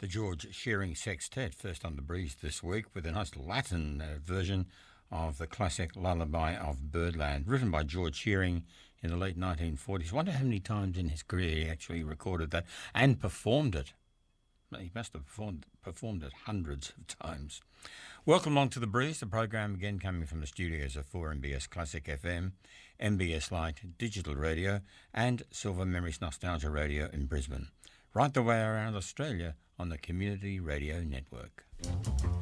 George Shearing Sextet, first on the breeze this week with a nice Latin version of the classic Lullaby of Birdland, written by George Shearing in the late 1940s. I wonder how many times in his career he actually recorded that and performed it. He must have performed it hundreds of times. Welcome along to The Breeze, the program again coming from the studios of 4MBS Classic FM, MBS Lite Digital Radio and Silver Memories Nostalgia Radio in Brisbane. Right the way around Australia on the Community Radio Network.